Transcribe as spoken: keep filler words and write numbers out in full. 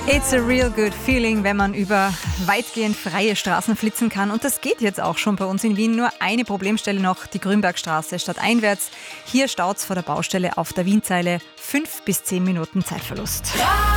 It's a real good feeling, wenn man über weitgehend freie Straßen flitzen kann. Und das geht jetzt auch schon bei uns in Wien. Nur eine Problemstelle noch, die Grünbergstraße stadteinwärts. Hier staut's vor der Baustelle auf der Wienzeile. Fünf bis zehn Minuten Zeitverlust.